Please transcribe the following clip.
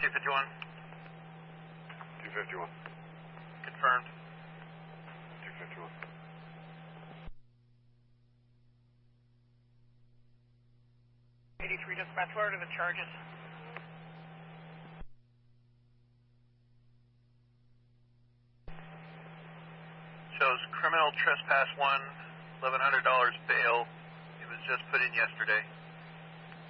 251. 251. Confirmed. 251. Dispatch, what are the charges? Shows criminal trespass 1, $1,100 bail. It was just put in yesterday.